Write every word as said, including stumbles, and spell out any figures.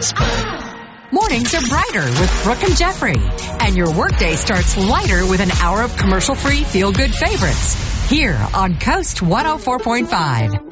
Christmas, but... Mornings are brighter with Brooke and Jeffrey. And your workday starts lighter with an hour of commercial-free feel-good favorites. Here on Coast one oh four point five.